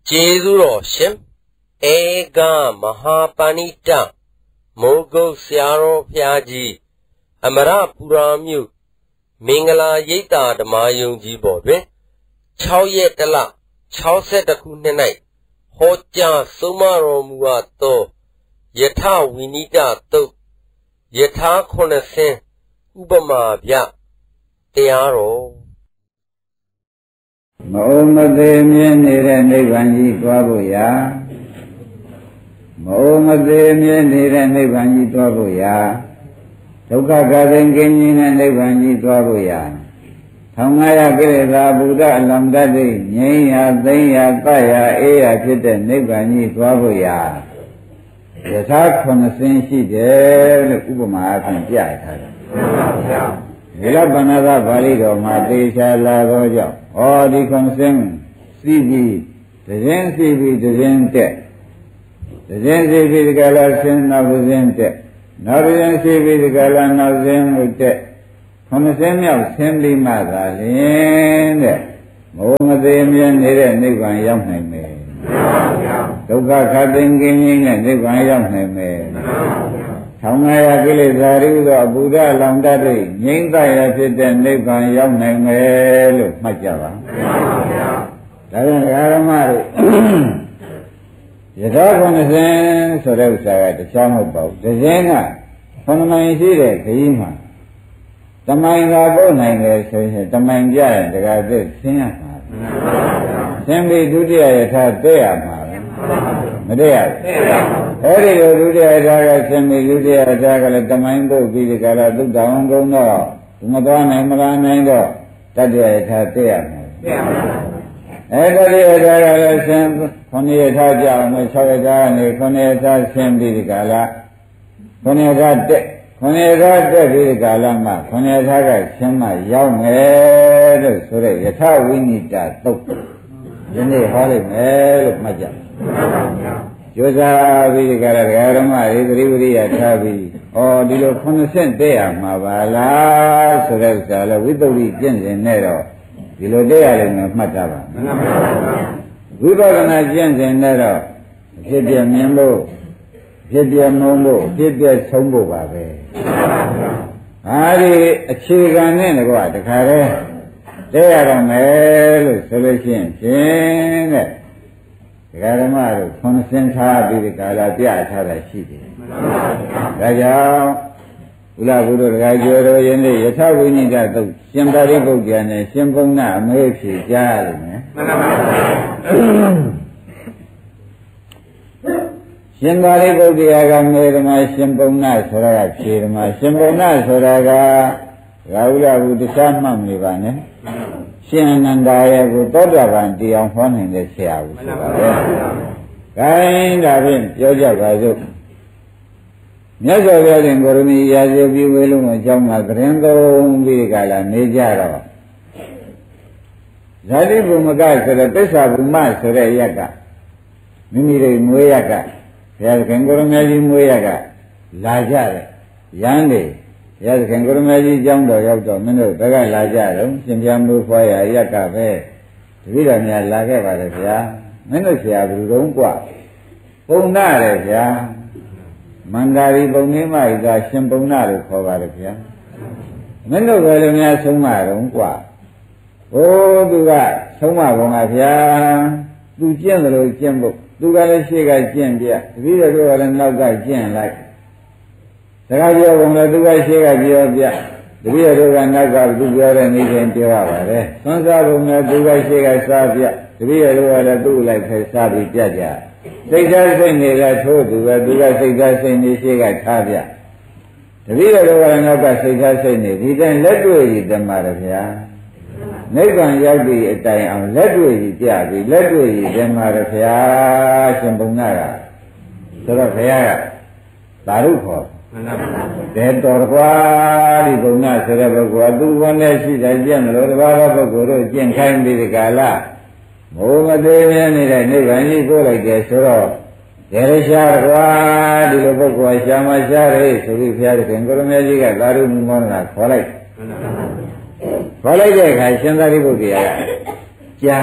ကျေးဇူးတော်ရှင်ဧကမဟာပဏိတမိုးကုတ်ဆရာတော်ဘုရားကြီးအမရပူရာမြို့မင်္ဂလာရိပ်သာဓမ္မယုံကြီးပေါ်တွင်6ရက်တလ62ခုနှစ်၌ဟောကြားဆုံးမတော်မူအပ်သောယထဝိနိတသုတ်ယထာ9ဆင်းဥပမာဗျတရားတော်မအုံမသေးမြင်နေတဲ့နိဗ္ဗာန်ကြီးသွားဖို့ရာမအုံမသေးမြင်နေတဲ့နိဗ္ဗာန်ကြီးသွားဖို့ရာဒုက္ခကသိကင်းခြင်းနဲ့နိဗ္ဗာန်ကြီးသွားဖို့ရာ1500ကိလေသာဘုဒ္ဓအလံတတ်သိငြိမ်းရာသိမ်းရာတတ်ရာအေးရာဖြစ်တဲ့နိဗ္ဗာန်ကြီးသွားဖို့ရာယထာ9ဆင်းရှိတယ်လို့ဥပမာအဖြစ်ပြထားတယ်ဒီလပဏ္ဏသပါဠိတော်မှာသေချာလာသောကြောင့်ဟောဒီ9ဆင်းစီးပြီးတရင်စီးပြီးတရင်တက်တရင်စီးပြီးဒီကလာဆင်းနောက်တရင်တက်နောက်တရင်စီးပြီးဒီကလာနောက်ဆင်းကိုတက်9ဆင်းမြောက်ဆင်းပြီးမှသာလင်တဲ့မောမသေးမြဲနေတဲ့နိဗ္ဗာန်ရောက်နိုင်မယ်ဒုက္ခခတ်သိမ်းကင်းခြင်းနဲ့နိဗ္ဗာန်ရောက်နိုင်မယ်1500ကိလေသာတွေသောအဘုဒ္ဓလောင်တတ်တဲ့ငြိမ့်သက်ရဖြစ်တဲ့နိဗ္ဗာန်ရောက်နိုင်မယ်လို့မှတ်ကြပါဒါကြောင့်ဓမ္မတွေယထာ9ဆင်းဆိုတဲ့ဥစ္စာကတခြားမဟုတ်ပါဘူးတစ်ရင်က9မိုင်ရှိတဲ့ခရီးမှာတမိုင်သာပို့နိုင်တယ်ဆိုရင်တမိုင်ပြရင်တကားသက်ဆင်းရမှာဆင်းပြီးဒုတိယယထာတက်ရမှာမတည့်ရဘူးအဲ့ဒီလိုဒုတိယယထာကဆင်းပြီးဒုတိယယထာကလည်းတမိုင်းပုတ်ပြီးဒီကရသုတ္တဝံကုန်းတော့မသွားနိုင်မလာနိုင်တော့တတိယယထာတက်ရမှာအဲ့တတိယယထာကလည်းဆင်း9ယထာကြောင်းနဲ့6ယထာကနေ9ယထာဆင်းပြီးဒီကရ9ယထာတက်9ယထာတက်ပြီးဒီကရမှာ9ယထာကဆင်းမှရောက်မယ်လို့ဆိုတဲ့ယထာဝိနိတသုတ်ဒီနေ့ဟောလိုက်မယ်လို့မှတ်ကြကျိုးစားပြီးဒီကရဓမ္မတွေသတိဝိရိယထားပြီးဩဒီလို9ဆင့်တက်ရမှာပါလားဆိုတဲ့ဥစ္စာလဲဝိသုဒ္ဓိကျင့်စဉ်နဲ့တော့ဒီလိုတက်ရလိမ့်မယ်မှတ်တာပါဝိပဿနာကျင့်စဉ်နဲ့တော့အဖြစ်ပြမြင်ဖို့ဖြစ်ပြမုံဖို့ဖြစ်ပြဆုံးဖို့ပါပဲဟာဒီအခြေခံနဲ့ကွာတခါတည်းတက်ရတော့မယ်လို့ဆိုလို့ရှိရင်ဖြင့်တဲ့ဒကာဓမ္မတို့9ဆင်းထားပြီးဒီကာလပြထားတာရှိတယ်ဒါကြောင့်ဘုရားဘုရားဒကာကျော်တော်ယနေ့ယထာဝိနိဒသုတ်ရှင်ပါရိပုတ္တရာနဲ့ရှင်ပုံနာအမေဖြေကြားရလိမ့်မယ်မှန်ပါပါရှင်ပါရိပုတ္တရာကမေဓမ္မရှင်ပုံနာဆိုတာကဖြေဓမ္မရှင်ပုံနာဆိုတာကရာဟုလဘုတရားမှတ်နေပါနဲ့ရှင်အနန္ဒာရဲ့ကိုသောတာပန်တရားဟောနိုင်တဲ့ဆရာဘူးဆိုပါပဲ။ခိုင်းဒါဖြင့်ပြောကြပါစို့မြတ်စွာဘုရားရှင်ကိုရမီရာဇဝပြုဝေလုံးအကြောင်းမှာသတင်းသုံးပြီးကြလာနေကြတော့ဇာတိဘုမကဆိုတဲ့သစ္စာဘုမဆိုတဲ့ရက်ကမိမိတို့မွေးရက်ကဘုရားရှင်ကိုရမကြီးမွေးရက်ကလာကြတယ်ရန်နေရသခင်ကိုရမကြီးကျောင်းတော်ရောက်တော့မင်းတို့ဘက်ကလာကြတော့ရှင်ပြမိုးဖွားရရက်ကပဲတပည့်တော်များလာခဲ့ပါလေဗျာမင်းတို့ဆရာဘယ်လိုတုံးกว่าပုံနာတယ်ဗျာမန္တာရီပုံနေမှသာရှင်ပုံနာလို့ခေါ်ပါလေဗျာမင်းတို့ဘယ်လိုများဆုံးမတော့กว่าဟိုသူကဆုံးမပုံကဗျာသူကျင့်တယ်လို့ကျင့်ဖို့သူကလည်းရှေ့ကကျင့်ပြတပည့်တော်ကလည်းနောက်ကကျင့်လိုက်စကားပြောကုန်လည်းသူကရှေ့ကပြောပြတပည့်တော်ကနောက်ကသူပြောတဲ့နေချင်းပြောရပါတယ်သွန်စားကုန်လည်းသူကရှေ့ကစားပြတပည့်တော်ကလည်းသူ့လိုက်ဖယ်စားပြီးပြကြစိတ်သားစိတ်တွေကထိုးသူပဲသူကစိတ်သားစိတ်နေရှေ့ကထားပြတပည့်တော်ကလည်းနောက်ကစိတ်သားစိတ်နေဒီတိုင်းလက်တွေ့ကြီးတမရဗျာနိဗ္ဗာန်ရောက်သည့်အတိုင်အောင်လက်တွေ့ကြီးပြပြီးလက်တွေ့ကြီးတမရဗျာရှင်ဘုံနာကဆိုတော့ဘုရားကသာရုခေါ်တဲ့တော်ကွာဒီဘုံနာဆိုတဲ့ပုဂ္ဂိုလ်ကသူဝန်နဲ့ရှိတယ်ကျင့်မလို့တပါးသောပုဂ္ဂိုလ်တို့ကျင့်ခိုင်းပြီးဒီကာလမိုးမသေးမြဲနေတဲ့နိဗ္ဗာန်ကြီးကိုလိုက်တယ်ဆိုတော့ဒေရရှာကွာဒီလိုပုဂ္ဂိုလ်ရှာမရှာရဲဆိုပြီးဘုရားသခင်ကိုရမေကြီးကသာရုမောနာခေါ်လိုက်တဲ့အခါရှင်သာရိပုတ္တရာကကြားခ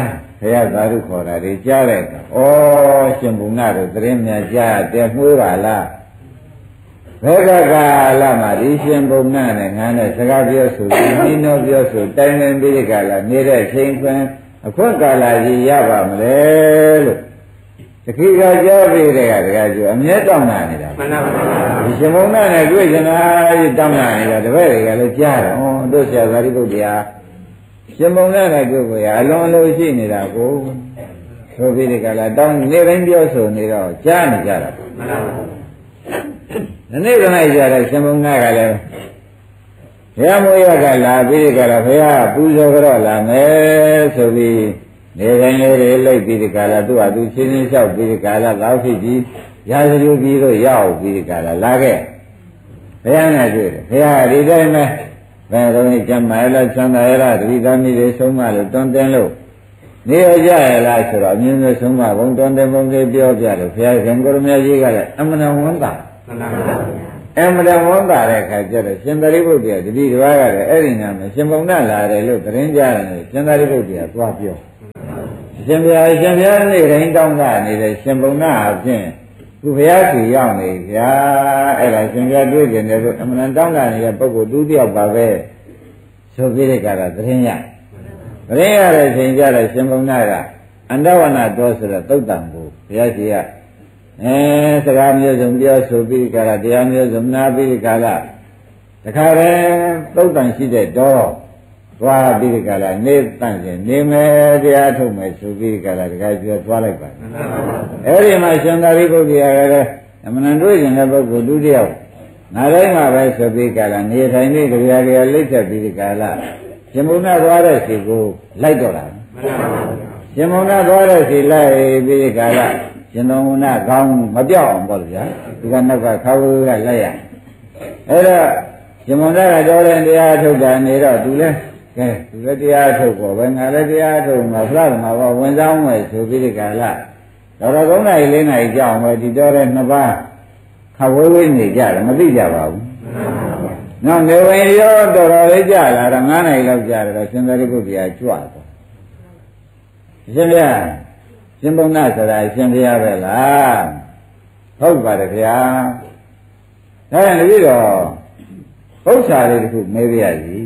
ရသာဓုခေါ်တာတွေကြားတဲ့အခါဩရှင်ဘုံနာတို့သတင်းများကြားတယ်မှုပါလားဘယ်ကကာလမှာဒီရှင်ဘုံနာနဲ့ငါနဲ့စကားပြောဆိုပြီးနှီးနှောပြောဆိုတိုင်ပင်ပြီးကြလားနေတဲ့ချိန်ခွင်အခွင့်ကာလကြီးရပါမလဲလို့တခိကကြောပြီးတဲ့ကတကယ်ကျအမြဲတောင်းတာနေတာမှန်ပါပါဒီရှင်ဘုံနာနဲ့တွေ့ကြတာတောင်းတာနေတာတပည့်တွေကလည်းကြားတယ်ဩတို့ဆရာသာရိပုတ္တရာရှင်ဘုံနာနဲ့တွေ့ကိုရအလုံးအလုံးရှိနေတာကိုဆိုပြီးဒီကလာတောင်းနေတိုင်းပြောဆိုနေတော့ကြားနေကြတာမှန်ပါပါဒီနေ့ကနေ့ကြတဲ့ရှင်ဘုံနာကလည်းဘုရားမိုးရကလာပြီးကြတော့ဘုရားပူဇော်ကြတော့လာမယ်ဆိုပြီးနေတိုင်းလေးတွေလိုက်ပြီးဒီကလာသူ့ဟာသူချင်းချင်းလျှောက်ပြီးဒီကလာလောက်ဖြစ်ပြီးရာဇလူပြီးတော့ရောက်ပြီးဒီကလာခဲ့ဘုရားနဲ့တွေ့တယ်ဘုရားဒီတိုင်းပဲဘယ်တော့ကျမ်းမာလားချမ်းသာရလားတတိသမီးတွေဆုံးမလို့တွန်းတင်လို့နေရကြရလားဆိုတော့အမြင်နဲ့ဆုံးမဘုံတွန်းတင်ဘုံလေးပြောပြတယ်ဘုရားရှင်ကိုရမကြီးကလည်းအမှန်တော်ဝန်တာအမှန်တော်ဝန်တာတဲ့အခါကျတော့ရှင်သာရိပုတ္တရာတတိတစ်ပါးကလည်းအဲ့ဒီနာမှာရှင်ဘုံနာလာတယ်လို့သတင်းကြားတယ်ရှင်သာရိပုတ္တရာသွားပြောရှင်ဘုရားနေ့တိုင်းတောင်းတာနေတဲ့ရှင်ဘုံနာအဖြစ်သူဘုရားစီရောက်နေဗျာအဲ့ဒါရှင်ဘုရားတွေ့ကြတယ်လို့အမှန်တောင်းတာနေတဲ့ပုဂ္ဂိုလ်သူတယောက်ပါပဲဆိုပြီးတဲ့ကရာသတင်းရတဲ့ချိန်ကြတော့ရှင်ဘုံနာကအန္တဝနာတော်ဆိုတော့သုတ်တံကိုဘုရားစီကစကားမျိုးစုံပြောဆိုပြီးကြတာတရားမျိုးစုံနာပြီးကြတာတခါတည်းသုတ်တန်ရှိတဲ့တော့သွားပြီးကြတာနေတန့်ခြင်းနေမယ်တရားထုတ်မယ်ဆိုပြီးကြတာတခါပြောသွားလိုက်ပါအဲ့ဒီမှာရှင်သာရိပုတ္တရာကလည်းအမှန်တွေ့ခြင်းတဲ့ပုဂ္ဂိုလ်သူတယောက်နားတိုင်းမှာပဲဆိုပြီးကြတာနေထိုင်နေကြရာလိတ်သက်ပြီးကြတာရှင်ဘုရားသွားတဲ့စီကိုလိုက်တော့တာရှင်ဘုရားသွားတဲ့စီလိုက်ပြီးကြတာရှင်တော်မူနာကောင်းမပြောက်အောင်ပေါ့လေဗျာဒီကနောက်ကခါဝေးကလိုက်ရအဲ့တော့ရှင်မောင်သားကတော်တဲ့တရားထုတ်တာနေတော့သူလည်းတရားထုတ်ပေါ်ပဲငါလည်းတရားထုတ်မှာဖလားမှာပေါ့ဝင်ဆောင်မယ်ဆိုပြီးဒီကလာတော်3နာရီ4နာရီကြောင်းပဲဒီတော်တဲ့2ပါးခါဝေးနေကြတယ်မသိကြပါဘူးနောက်နေဝင်ရောတော်လေးကြလာတော့9နာရီလောက်ကြာတော့ရှင်သာရိပုတ္တရာကြွသွားရှင်ဗျာရှင်ဘုံနာဆိုတာရှင်ဘုရားပဲလားဟုတ်ပါတယ်ဗျာဒါရင်တပည့်တော်ပု္ပ္ပာလေးတစ်ခုမေးပြရစီ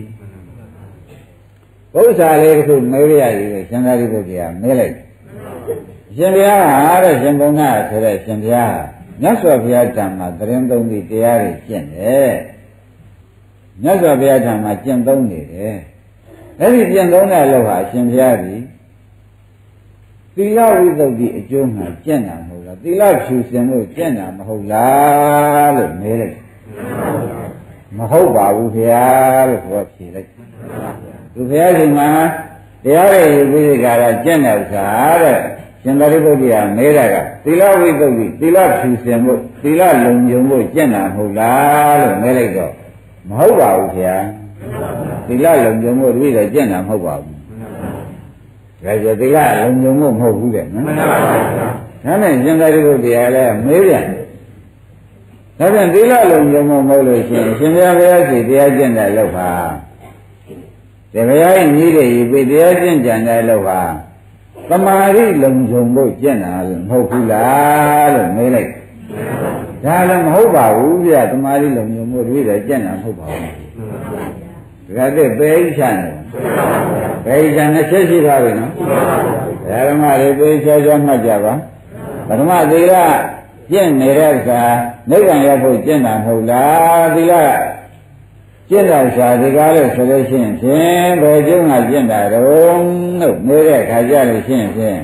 ပု္ပ္ပာလေးတစ်ခုမေးပြရစီရှင်သာရိပုတ္တရာမေးလိုက်ရှင်ဘုရားဟာတဲ့ရှင်ဘုံနာဆိုတဲ့ရှင်ဘုရားမြတ်စွာဘုရားဓမ္မသတင်းသုံးပြီးတရားတွေကျင့်တယ်မြတ်စွာဘုရားဓမ္မကျင့်သုံးနေတယ်အဲ့ဒီကျင့်သုံးတဲ့လို့ဟာရှင်ဘုရားကြီးသီလဝိသုဒ္ဓိအကျိုးမှာကျင့်တာမဟုတ်လားသီလဖြူစင်လို့ကျင့်တာမဟုတ်လားလို့မေးလိုက်မဟုတ်ပါဘူးခင်ဗျာလို့ပြောဖြေလိုက်သူဘုရားရှင်မှာတရားရဲ့ယူပြီးကြတာကျင့်တဲ့ဥစ္စာတဲ့ရှင်သာရိပုတ္တရာမေးတာကသီလဝိသုဒ္ဓိသီလဖြူစင်ဖို့သီလလုံခြုံဖို့ကျင့်တာမဟုတ်လားလို့မေးလိုက်တော့မဟုတ်ပါဘူးခင်ဗျာသီလလုံခြုံဖို့တပည့်တော်ကျင့်တာမဟုတ်ပါဘူးဒါကြသီလလုံခြုံဖို့မဟုတ်ဘူးတဲ့နော်မှန်ပါပါဒါနဲ့ရှင်သာရိပုတ္တရာလည်းမေးပြန်ဒါပြန်သီလလုံခြုံဖို့မဟုတ်လို့ရှင်ရှင်ဘုရားစီတရားကျင့်တဲ့လောက်ပါဒီဘုရားကြီးကြီးတွေပြတရားကျင့်ကြံတဲ့လောက်ပါသမာဓိလုံခြုံဖို့ကျင့်တာလို့မဟုတ်ဘူးလားလို့မေးလိုက်ဒါလည်းမဟုတ်ပါဘူးဗျာသမာဓိလုံခြုံဖို့တပည့်တော်ကျင့်တာမဟုတ်ပါဘူးဒါကတည်းကပဲချမ်းတယ်ဘယ်ကြံနဲ့ချက်ရှိသွားပြီနော်ဓမ္မတွေသိချာချာမှတ်ကြပါပထမသီလကျင့်နေတဲ့အခါနိဗ္ဗာန်ရောက်ဖို့ကျင့်တာမဟုတ်လားသီလကျင့်တာရှာဒီကားလို့ဆိုလို့ရှိရင်ဖြင့်ဘယ်ကျုံးကကျင့်တာတော့လို့နေတဲ့အခါကြလို့ရှိရင်ဖြင့်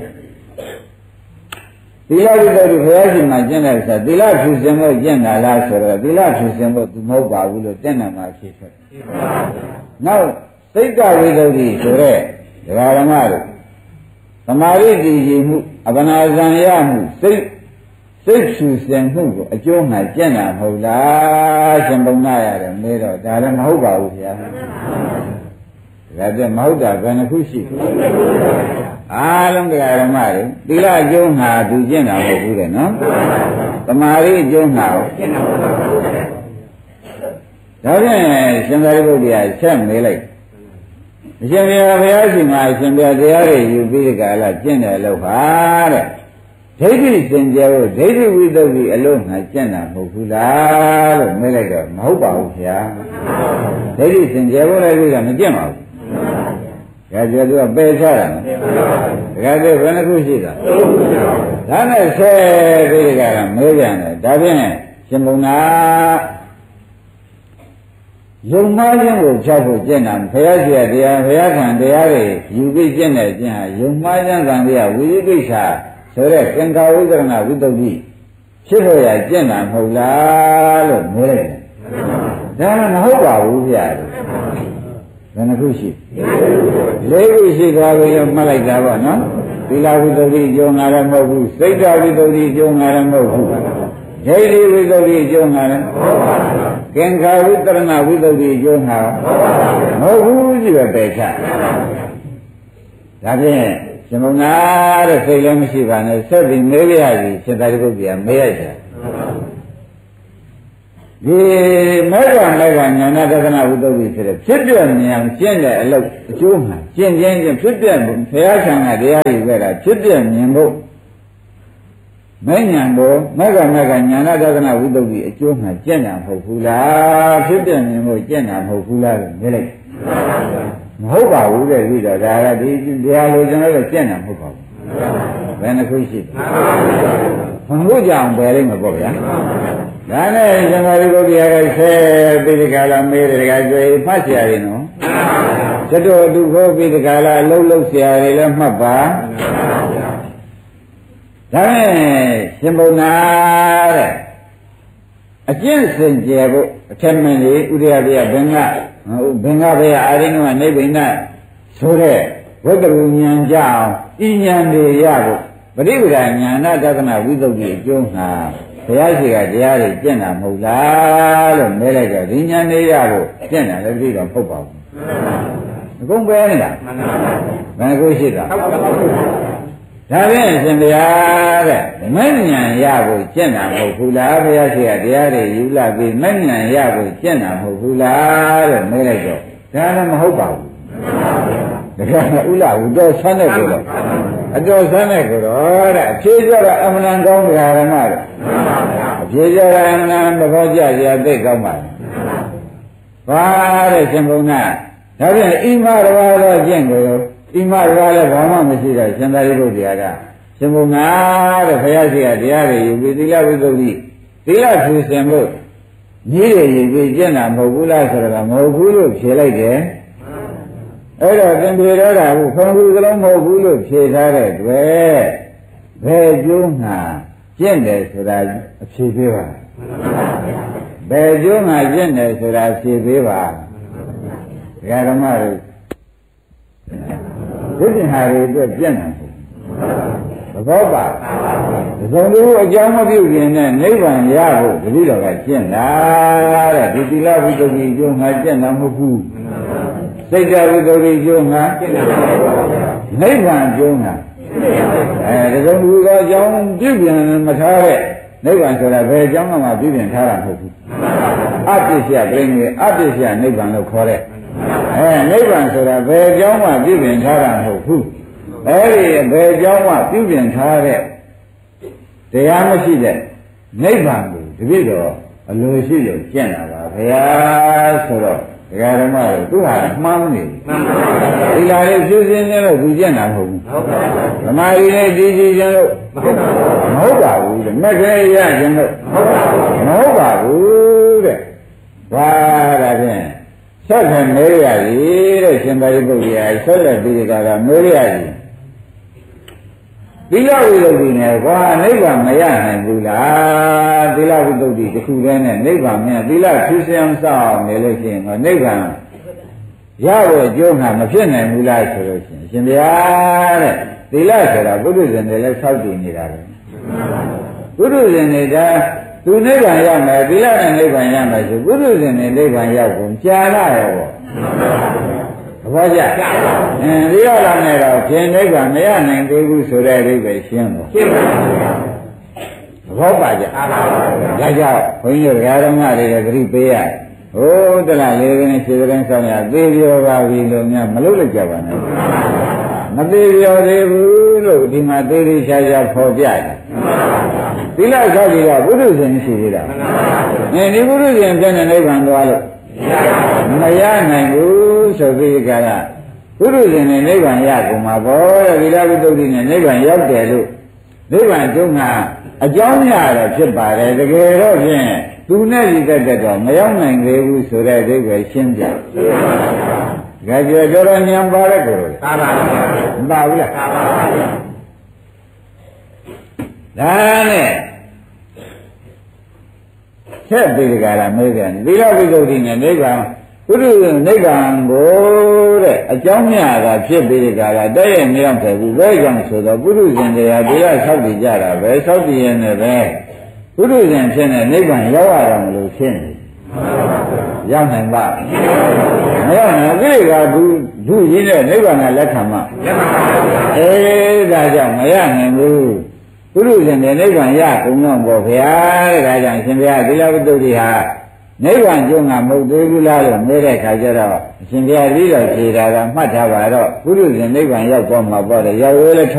သီလဝိတ္တုဘုရားရှင်မှာကျင့်တဲ့အခါသီလဖြူစင်ဖို့ကျင့်တာလားဆိုတော့သီလဖြူစင်ဖို့သူမဟုတ်ပါဘူးလို့တင့်တယ်မှာဖြစ်ဖြစ်နောက်စိတ်ကဝိသုဒ္ဓိဆိုတဲ့ဒကာဓမ္မတို့သမာဓိတည်ကြည်မှုအပနာဇံရမှုစိတ်ဖြူစင်မှုကိုအကျိုးမှကျင့်တာမဟုတ်လားရှင်ဘုံနာရတယ်မေးတော့ဒါလည်းမဟုတ်ပါဘူးဗျာဒါပြမဟုတ်တာဘယ်နှခုရှိအားလုံးဒကာဓမ္မတွေသီလအကျိုးမှသူကျင့်တာမဟုတ်ဘူးတဲ့နော်သမာဓိအကျိုးမှကျင့်တာမဟုတ်ပါဘူးဒါဖြင့်ရှင်သာရိပုတ္တရာဆက်မေးလိုက်အရှင်ဘုရားဘုရားရှင်ကအရှင်ဘုရားတရားတွေယူပြီးကြလားကျင့်တယ်လို့ပါတဲ့ဒိဋ္ဌိစင်ကြယ်ဖို့ဒိဋ္ဌိဝိသုဒ္ဓိအလုံးငါကျင့်တာမဟုတ်ဘူးလားလို့မေးလိုက်တော့မဟုတ်ပါဘူးဗျာဒိဋ္ဌိစင်ကြယ်ဖို့လည်းပြီးတော့မကျင့်ပါဘူးဒါကြသူကပယ်ချတာနော်ဒါကြဘယ်နှခုရှိတာဒါနဲ့ဆဲပြီးကြတာမေးကြတယ်ဒါဖြင့်ရှင်ဘုံနာယုံမှားခြင်းကိုဖြောက်ဖို့ကျင့်တာဘုရားရှိခိုးတရားဘုရားခံတရားတွေယူပြီးကျင့်တဲ့ကျင့်ဟာယုံမှားခြင်းကံတရားဝိသိကိစ္စဆိုတဲ့သင်္ခါဝိသရဏဝိတ္တုဖြစ်လို့ရကျင့်တာမဟုတ်လားလို့မေးလိုက်တယ်ဒါမှမဟုတ်ပါဘူးဗျာဘယ်နှခုရှိလေးခုရှိသွားပြီမှတ်လိုက်တာပေါ့နော်သီလဝိတ္တုကျုံလာတယ်မဟုတ်ဘူးစိတ်ဓာဝိတ္တုကျုံလာတယ်မဟုတ်ဘူးဒိဋ္ဌိဝိတ္တုကျုံလာတယ်ကင်္ခာဝိတရဏဝိတ္တုကျုံလာမဟုတ်ဘူးကြည့်ပဲပယ်ချဒါဖြင့်ရှင်မုံနာတဲ့စိတ်လည်းမရှိပါနဲ့ဆက်ပြီးမေးရစီရှင်သာရိပုတ္တရာမေးရစီဒီမေဃညာဏတက္ကနာဝိတ္တုဆိုတဲ့ဖြစ်ပြမြင်ကျင့်တဲ့အလုပ်အကျိုးမှာကျင့်ခြင်းချင်းဖြစ်ပြဘုရားဆံကတရားယူခဲ့တာဖြစ်ပြမြင်ဖို့မဲ့ညာဘောမေဃညာဏတက္ကနာဝိတ္တုအကျိုးမှာကျင့်တာမဟုတ်ဘူးလားဖြစ်ပြမြင်ဖို့ကျင့်တာမဟုတ်ဘူးလားလို့မေးလိုက်မဟုတ်ပါဘူးတဲ့ပြီးတော့ဒါကဒီတရားလိုကျွန်တော်တို့ကျင့်တာမဟုတ်ပါဘူးဘယ်နှခုရှိလဲဘုံမှုကြောင့်ပဲလိမ့်မှာပေါ့ဗျာဒါနဲ့ဇမရိပုတ္တရာကဆဲပိဋကလာမေးတယ်တကယ်ကြွေဖတ်เสียရင်နော်သတ္တဝတုခောပိဋကလာအလုံးလုံးเสียရလည်းမှတ်ပါဒါနဲ့ရှင်ဘုံနာတဲ့အကျင့်စင်ကြယ်ဖို့အထက်မင်းကြီးဥရိယပြဘင်္ဂဘေယအာရိနဝနိဗ္ဗိနဆိုတဲ့ဝတ္တရဉာဏ်ကြအောင်ဤဉာဏ်တွေရဖို့ပရိပဒဉာဏတက္ကနာဝိသုဒ္ဓိအကျိုးမှာဘုရားရှိခိုးတရားတွေကျင့်တာမဟုတ်လားလို့မဲလိုက်တော့ဒီဉာဏ်တွေရဖို့ကျင့်တာလည်းပြီးတော့မဟုတ်ပါဘူးအကုန်ပဲနေတာဘယ်ကိုရှိတာဒါဖြင့်ရှင်ဘုရားတဲ့မဲ့ဉာဏ်ရဖို့ကျင့်တာမဟုတ်ဘူးလားဘုရားရှိခိုးတရားတွေယူလာပြီးမဲ့ဉာဏ်ရဖို့ကျင့်တာမဟုတ်ဘူးလားလို့မဲလိုက်တော့ဒါလည်းမဟုတ်ပါဘူးဒါကဥလာဝတ္တဆန်းတဲ့ကိုတော့အတော်ဆန်းတဲ့ကိုတော့တဲ့အဖြေကြတော့အမှန်ကောင်းတရားဓမ္မတော့အဖြေကြတော့အမှန်သဘောကျစရာသိကောင်းပါဘာတဲ့ရှင်ဘုံနာဒါဖြင့်ဣမရဝါတော့ကျင့်ကိုဣမရဝါလည်းဘာမှမရှိတော့ရှင်သာရိပုတ္တရာကရှင်ဘုံနာတဲ့ဘုရားရှိခိုးတရားတွေယူပြီးသီလဝိသုဒ္ဓိသီလဖြူစင်ဖို့ကြီးတွေယူပြီးကျင့်တာမဟုတ်ဘူးလားဆိုတော့မဟုတ်ဘူးလို့ဖြေလိုက်တယ်အဲ့တော့သင်္ကေရောတာကိုခွန်ကူကလုံးမဟုတ်ဘူးလို့ဖြေထားတဲ့တွေ့ဘယ်ကျိုးငါကျင့်တယ်ဆိုတာအဖြေပေးပါဘယ်ကျိုးငါကျင့်တယ်ဆိုတာဖြေပေးပါဒကာဓမ္မတို့ဒီပြင်ဟာတွေအတွက်ပြင့်တယ်သဘောပါသုံးလို့အကြောင်းမပြုခင်နဲ့နိဗ္ဗာန်ရဖို့တတိတော်ကကျင့်တာတဲ့ဒီသီလဝိတ္တုအကျိုးငါကျင့်တာမဟုတ်ဘူးစိတ်ဓာတ်ဝိတ္တုကျိုးငါနိဗ္ဗာန်ကျိုးငါဒီကုံလူကအကြောင်းပြုပြင်မထားတဲ့နိဗ္ဗာန်ဆိုတာဘယ်အကြောင်းမှပြုပြင်ထားတာမဟုတ်ဘူးအပ္ပစ္စယပြိနေအပ္ပစ္စယနိဗ္ဗာန်လို့ခေါ်တဲ့နိဗ္ဗာန်ဆိုတာဘယ်အကြောင်းမှပြုပြင်ထားတာမဟုတ်ဘူးအဲဒီဘယ်အကြောင်းမှပြုပြင်ထားတဲ့တရားမရှိတဲ့နိဗ္ဗာန်ကိုတပိတော့အလိုရှိလို့ကျင့်တာပါဗျာဆိုတော့ဒကာဓမ္မတို့သူဟာမှန်းနေဒီလာလေးဖြူစင်းနေလို့သူကျင့်တာမဟုတ်ဘူးဓမ္မရီလေးဒီကြည့်ခြင်းလို့မဟုတ်ပါဘူးတဲ့မက်ကလေးရခြင်းလို့မဟုတ်ပါဘူးတဲ့ဘာဒါဖြင့်ဆက်ခံမေးရည်တဲ့ရှင်သာရိပုတ္တရာဆက်လက်ပြီးကြတာမေးရည်သီလဝိတ္တုနဲ့ကွာနိဗ္ဗာန်မရနိုင်ဘူးလားသီလဝိတ္တုတစ်ခုတည်းနဲ့နိဗ္ဗာန်မြတ်သီလဖြူစင်စောင့်နေလို့ရှိရင်ဟောနိဗ္ဗာန်ရဖို့အကျိုးငါမဖြစ်နိုင်ဘူးလားဆိုလို့ရှိရင်ရှင်ဗျာတဲ့သီလဆိုတာပုထုဇဉ်တွေလည်းဆောက်တည်နေတာပဲပုထုဇဉ်တွေကသူနိဗ္ဗာန်ရမယ်သီလနဲ့နိဗ္ဗာန်ရမယ်ဆိုပုထုဇဉ်တွေနိဗ္ဗာန်ရောက်ကုန်ကြာလာရောပေါ့ဘောကြဒီရလာနဲ့တော့ရှင်နိဗ္ဗာန်မရနိုင်သေးဘူးဆိုတဲ့အိဗယ်ရှင်းတော့ရှင်းပါဘူးဘောပါကြဒါကြောင့်ဘုန်းကြီးတို့ဓမ္မတွေကသတိပေးရဟိုတလားလေးကနေခြေကလေးဆောင်ရသေးပြောပါပြီလို့များမလုပ်လိုက်ကြပါနဲ့မသေးပြောသေးဘူးလို့ဒီမှာသေးသေးချာချာဖော်ပြတယ်သီလဆောက်ပြီးတော့ဘုရုဇဉ်ရှိသေးတာဒီဘုရုဇဉ်ပြန်တဲ့နိဗ္ဗာန်သွားလို့မရနိုင်ဘူးဆိုပြီးကြတာဘုရုဇဉ်နဲ့နိဗ္ဗာန်ရကုန်မှာပေါ့တဲ့သီလဝိတ္တုနဲ့နိဗ္ဗာန်ရောက်တယ်လို့နိဗ္ဗာန်ကျုံးကအကြောင်းရတော့ဖြစ်ပါတယ်တကယ်တော့ဖြင့်သူနဲ့ဒီတက်တော့မရောက်နိုင်သေးဘူးဆိုတဲ့အိဗယ်ရှင်းပြ။ဒါကြတော်တော်ညံပါတဲ့ကိုယ်။သာပါပါ။မပါဘူးလား။သာပါပါ။ဒါနဲ့ဆက်ပြီးကြတာမေးပြန်သီလဝိတ္တုနဲ့နိဗ္ဗာန်ဘုရုနိဗ္ဗာန်ကိုတဲ့အကြောင်းများတာဖြစ်ပြီးကြတာတည့်ရမရောက်တယ်ဘူးဘယ်ကြောင့်ဆိုတော့ဘုရုရှင်တရားတရားဆောက်တည်ကြတာပဲဆောက်တည်ရနေပဲဘုရုရှင်ဖြစ်နေနိဗ္ဗာန်ရောက်ရအောင်လို့ရှင်းတယ်ရောက်နိုင်ပါမရောက်နိုင်ကိလေသာသူရင်းတဲ့နိဗ္ဗာန်ကလက်ခံမှာဒါကြောင့်မရနိုင်ဘူးဘုရုရှင်တဲ့နိဗ္ဗာန်ရကုန်တော့ပေါ့ဗျာတဲ့ဒါကြောင့်ရှင်ဗျာသီလဝိတ္တုဟာနိဗ္ဗာန်ကျုံးကမဟုတ်သေးဘူးလားလို့မေးတဲ့ခါကျတော့အရှင်ဘုရားပြီးတော့ဖြေတာကမှတ်ထားပါတော့ဘုရုရှင်နိဗ္ဗာန်ရောက်သွားမှာပေါ့လေရောက်ရဲလဲ